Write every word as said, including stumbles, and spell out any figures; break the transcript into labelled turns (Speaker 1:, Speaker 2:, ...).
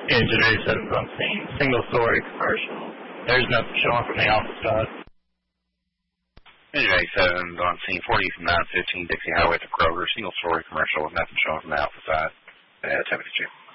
Speaker 1: Engineering seven on scene. Single story commercial. There's nothing showing from the office side.
Speaker 2: Engineering seven on scene. forty from nine fifteen Dixie Highway to Kroger. Single story commercial with nothing showing from the office side. Uh, Timothy G.